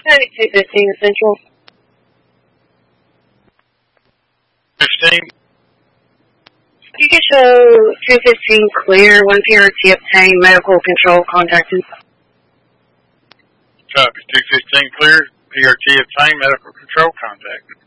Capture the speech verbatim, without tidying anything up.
ninety-two fifteen Central. fifteen. You can show two fifteen clear, one P R T obtained, medical control contacted. Copy. two fifteen clear, P R T obtained, medical control contacted.